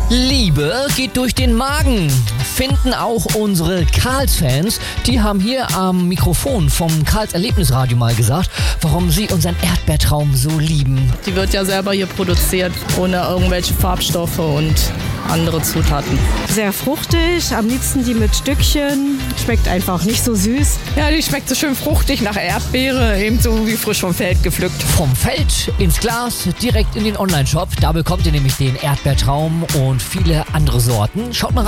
Liebe geht durch den Magen, finden auch unsere Karls-Fans. Die haben hier am Mikrofon vom Karls Erlebnisradio mal gesagt, warum sie unseren Erdbeertraum so lieben. Die wird ja selber hier produziert, ohne irgendwelche Farbstoffe und andere Zutaten. Sehr fruchtig, am liebsten die mit Stückchen. Schmeckt einfach nicht so süß. Ja, die schmeckt so schön fruchtig nach Erdbeere, ebenso wie frisch vom Feld gepflückt. Vom Feld ins Glas, direkt in den Onlineshop. Da bekommt ihr nämlich den Erdbeertraum und viele andere Sorten. Schaut mal rein.